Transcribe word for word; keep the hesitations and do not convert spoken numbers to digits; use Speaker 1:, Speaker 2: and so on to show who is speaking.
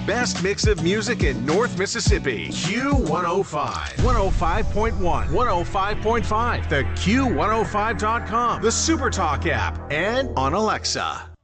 Speaker 1: best mix of music in North Mississippi. Q one oh five. one oh five point one. one oh five point five. The Q one oh five dot com. The SuperTalk app. And on Alexa.